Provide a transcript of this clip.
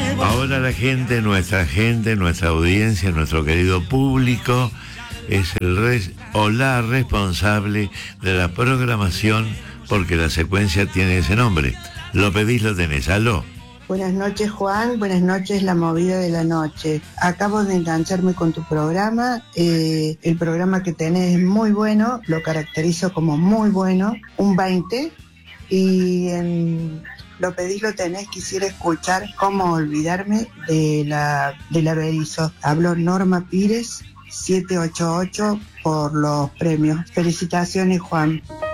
Ahora la gente, nuestra audiencia, nuestro querido público, es la responsable de la programación, porque la secuencia tiene ese nombre. Lo pedís, lo tenés. Aló. Buenas noches, Juan. Buenas noches, La Movida de la Noche. Acabo de engancharme con tu programa. El programa que tenés es muy bueno, lo caracterizo como muy bueno, un 20. Y en Lo pedís, lo tenés, quisiera escuchar Cómo olvidarme de la Berizo. Habló Norma Pires, 788, por los premios. Felicitaciones, Juan.